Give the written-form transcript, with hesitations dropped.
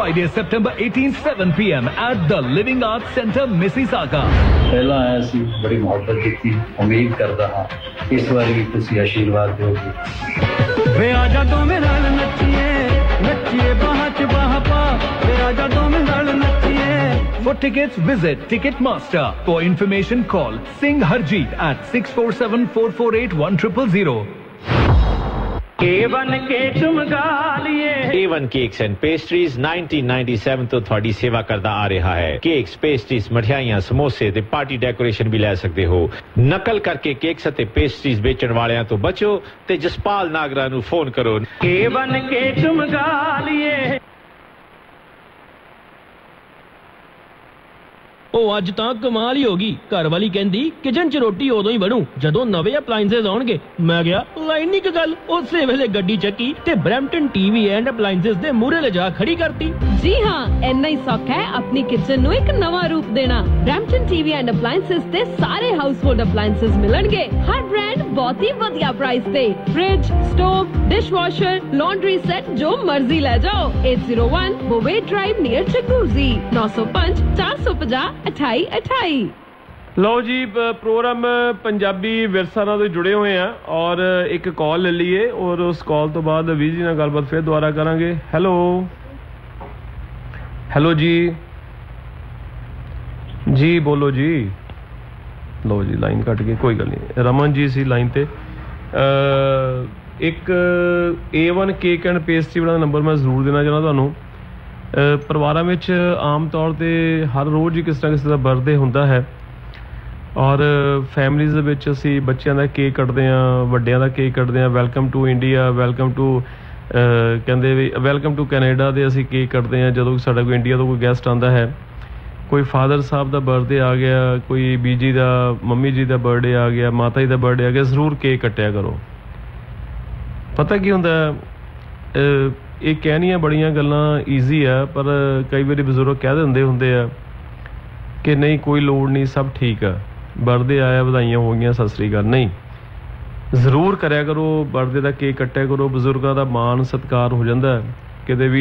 Friday, September 18th, 7 p.m. at the Living Arts Center, Mississauga. पहला आया सी बड़ी मोहब्बत की उम्मीद करता हाँ इस बार भी तुसी आशीर्वाद दोगे। वे आजा तो मेरा नचिए नचिए बाहा च बाहा पा वे आजा तो मेरा नचिए। For tickets, visit Ticketmaster. For information, call Singh Harjeet at 647-448-1000. A1 cake मंगा लिए। A1 Cakes and Pastries 1997 ਤੋਂ ਤੁਹਾਡੀ ਸੇਵਾ ਕਰਦਾ ਆ ਰਿਹਾ ਹੈ। ਕੇਕਸ, ਪੇਸਟਰੀਜ਼, ਮਠਿਆਈਆਂ, ਸਮੋਸੇ ਤੇ ਪਾਰਟੀ ਡੈਕੋਰੇਸ਼ਨ ਵੀ ਲੈ ਸਕਦੇ ਹੋ। ਨਕਲ ਕਰਕੇ ਕੇਕਸ ਅਤੇ ਪੇਸਟਰੀਜ਼ ਵੇਚਣ ਵਾਲਿਆਂ ਤੋਂ ਬਚੋ ਤੇ ਜਸਪਾਲ ਨਾਗਰਾ ਨੂੰ ਫੋਨ ਕਰੋ। A1 केक मंगा लिए। ਉਹ ਅੱਜ ਤਾਂ ਕਮਾਲ ਹੀ ਹੋ ਗਈ। ਘਰ ਵਾਲੀ ਕਹਿੰਦੀ ਕਿਚਨ 'ਚ ਰੋਟੀ ਉਦੋਂ ਹੀ ਬਣੂ ਜਦੋਂ ਨਵੇਂ ਅਪਲਾਈਐਂਸਸ ਆਉਣਗੇ। ਮੈਂ ਗਿਆ ਲਾਈਨ ਨਹੀਂ ਕਿ ਗੱਲ ਉਸੇ ਵੇਲੇ ਗੱਡੀ ਚੱਕੀ ਤੇ ਬਰੈਂਪਟਨ ਟੀਵੀ ਐਂਡ ਅਪਲਾਈਐਂਸਸ ਦੇ ਮੂਹਰੇ ਲਿਜਾ ਖੜੀ ਕਰਤੀ। ਜੀ ਹਾਂ, ਇੰਨਾ ਹੀ ਸੌਖਾ ਹੈ ਆਪਣੀ ਕਿਚਨ ਨੂੰ ਇੱਕ ਨਵਾਂ ਰੂਪ ਦੇਣਾ। ਬਰੈਂਪਟਨ ਟੀਵੀ ਐਂਡ ਅਪਲਾਈਐਂਸਸ ਤੇ ਸਾਰੇ ਹਾਊਸਹੋਲਡ ਅਪਲਾਈਐਂਸਸ ਮਿਲਣਗੇ। ਹਰ ਬ੍ਰਾਂਡ ਬਹੁਤ ਹੀ ਵਧੀਆ ਪ੍ਰਾਈਸ ਤੇ। Fridge, stove, dishwasher, laundry set ਜੋ ਮਰਜ਼ੀ ਲੈ ਜਾਓ। 801 ਬੋਵੇ ਡਰਾਈਵ ਨੀਅਰ ਚਕੂਜ਼ੀ 905 450 2828। ਲਓ ਜੀ, ਪ੍ਰੋਗਰਾਮ ਪੰਜਾਬੀ ਵਿਰਸਾ ਨਾਲ ਜੁੜੇ ਹੋਏ ਆ ਔਰ ਇੱਕ ਕਾਲ ਲੈ ਲਈਏ ਔਰ ਉਸ ਕਾਲ ਤੋਂ ਬਾਅਦ ਵੀਰ ਜੀ ਨਾਲ ਗੱਲਬਾਤ ਫਿਰ ਦੁਬਾਰਾ ਕਰਾਂਗੇ। ਹੈਲੋ ਹੈਲੋ ਜੀ ਜੀ ਬੋਲੋ ਜੀ। ਲਓ ਜੀ ਲਾਈਨ ਕੱਟ ਗਈ, ਕੋਈ ਗੱਲ ਨਹੀਂ। ਰਮਨ ਜੀ ਸੀ ਲਾਈਨ ਤੇ। ਇੱਕ A1 ਕੇਕ ਐਂਡ ਪੇਸਟਰੀ ਵਾਲਾ ਨੰਬਰ ਮੈਂ ਜ਼ਰੂਰ ਦੇਣਾ ਚਾਹੁੰਦਾ ਤੁਹਾਨੂੰ। ਪਰਿਵਾਰਾਂ ਵਿੱਚ ਆਮ ਤੌਰ 'ਤੇ ਹਰ ਰੋਜ਼ ਹੀ ਕਿਸੇ ਨਾ ਕਿਸੇ ਦਾ ਬਰਥਡੇ ਹੁੰਦਾ ਹੈ ਔਰ ਫੈਮਲੀਜ਼ ਦੇ ਵਿੱਚ ਅਸੀਂ ਬੱਚਿਆਂ ਦਾ ਕੇਕ ਕੱਟਦੇ ਹਾਂ, ਵੱਡਿਆਂ ਦਾ ਕੇਕ ਕੱਟਦੇ ਹਾਂ। Welcome to India, welcome to ਕਹਿੰਦੇ ਵੀ ਵੈਲਕਮ ਟੂ ਕੈਨੇਡਾ ਦੇ ਅਸੀਂ ਕੇਕ ਕੱਟਦੇ ਹਾਂ ਜਦੋਂ ਸਾਡਾ ਕੋਈ ਇੰਡੀਆ ਤੋਂ ਕੋਈ ਗੈਸਟ ਆਉਂਦਾ ਹੈ। ਕੋਈ ਫਾਦਰ ਸਾਹਿਬ ਦਾ ਬਰਥਡੇ ਆ ਗਿਆ, ਕੋਈ ਬੀਜੀ ਦਾ, ਮੰਮੀ ਜੀ ਦਾ ਬਰਥਡੇ ਆ ਗਿਆ, ਮਾਤਾ ਜੀ ਦਾ ਬਰਥਡੇ ਆ ਗਿਆ, ਜ਼ਰੂਰ ਕੇਕ ਕੱਟਿਆ ਕਰੋ। ਪਤਾ ਕੀ ਹੁੰਦਾ, ਇਹ ਕਹਿਣੀਆਂ ਬੜੀਆਂ ਗੱਲਾਂ ਈਜ਼ੀ ਆ ਪਰ ਕਈ ਵਾਰੀ ਬਜ਼ੁਰਗ ਕਹਿ ਦਿੰਦੇ ਹੁੰਦੇ ਆ ਕਿ ਨਹੀਂ ਕੋਈ ਲੋੜ ਨਹੀਂ, ਸਭ ਠੀਕ ਆ, ਬਰਥਡੇ ਆਇਆ, ਵਧਾਈਆਂ ਹੋ ਗਈਆਂ, ਸਤਿ ਸ੍ਰੀ ਅਕਾਲ। ਨਹੀਂ, ਜ਼ਰੂਰ ਕਰਿਆ ਕਰੋ, ਬਰਥਡੇ ਦਾ ਕੇਕ ਕੱਟਿਆ ਕਰੋ। ਬਜ਼ੁਰਗਾਂ ਦਾ ਮਾਣ ਸਤਿਕਾਰ ਹੋ ਜਾਂਦਾ ਕਿਤੇ ਵੀ।